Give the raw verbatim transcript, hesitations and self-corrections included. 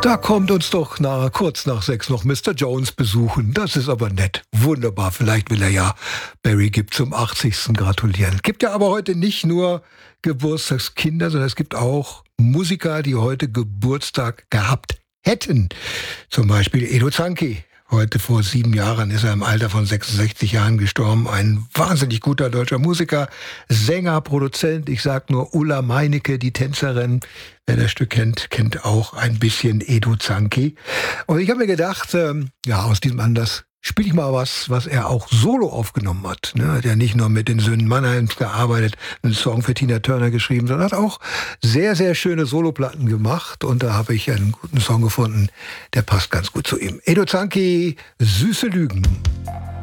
Da kommt uns doch nach, kurz nach sechs noch Mister Jones besuchen. Das ist aber nett. Wunderbar. Vielleicht will er ja Barry Gibb zum achtzigsten gratulieren. Gibt ja aber heute nicht nur Geburtstagskinder, sondern es gibt auch Musiker, die heute Geburtstag gehabt hätten. Zum Beispiel Edo Zanki. Heute vor sieben Jahren ist er im Alter von sechsundsechzig Jahren gestorben. Ein wahnsinnig guter deutscher Musiker, Sänger, Produzent. Ich sag nur Ulla Meinecke, die Tänzerin. Wer das Stück kennt, kennt auch ein bisschen Edo Zanki. Und ich habe mir gedacht, ähm, ja, aus diesem Anlass spiele ich mal was, was er auch solo aufgenommen hat. Ne? Hat ja nicht nur mit den Söhnen Mannheims gearbeitet, einen Song für Tina Turner geschrieben, sondern hat auch sehr, sehr schöne Soloplatten gemacht. Und da habe ich einen guten Song gefunden, der passt ganz gut zu ihm. Edo Zanki, Süße Lügen.